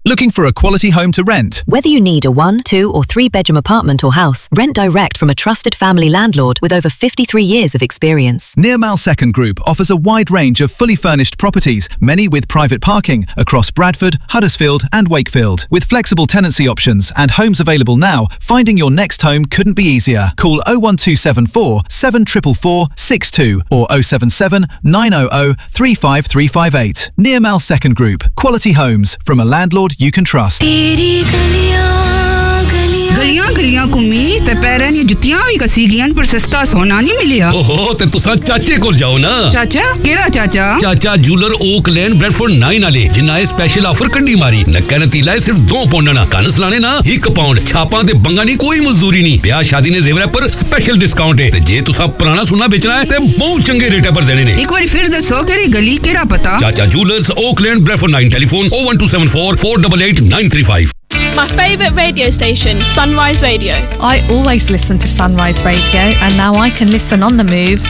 Looking for a quality home to rent? Whether you need a 1, 2 or 3 bedroom apartment or house, rent direct from a trusted family landlord with over 53 years of experience. Nirmal Second Group offers a wide range of fully furnished properties, many with private parking, across Bradford, Huddersfield and Wakefield. With flexible tenancy options and homes available now, finding your next home couldn't be easier. Call 01274 7444 62 or 077 900 35358. Nirmal Second Group. Quality homes from a landlord you can trust. गलियां गलियां घूमी ते पैरां दी जुत्तियां भी कसी गईयां पर सस्ता सोना नहीं मिलिया। ओहो ते तुसा चाचे कोल जाओ ना। चाचा केड़ा चाचा? चाचा जूलर ओक लेन ब्रेडफोर्ड 9 वाले जिन्ना स्पेशल ऑफर कड्डी मारी नक्का नतीला है सिर्फ 2 पाउंड ना कन सलाने ना 1 पाउंड छापां ते बंगा नहीं कोई मजदूरी नहीं ब्याह शादी ने जेवर पर स्पेशल डिस्काउंट है ते जे तुसा पुराना सोना बेचना है ते बहुत चंगे रेट पर देने ने। एक बार फिर दसो केड़ी गली केड़ा पता? चाचा jewellers okay lane Bradford 9 telephone 01274 488 935। My favourite radio station, Sunrise Radio. I always listen to Sunrise Radio, and now I can listen on the move